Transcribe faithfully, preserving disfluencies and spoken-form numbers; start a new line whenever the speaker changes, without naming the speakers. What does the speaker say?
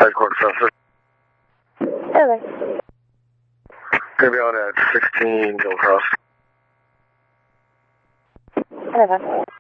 Headquarters officer.
Hello.
Gonna be on at sixteen Gilcross.
Hello.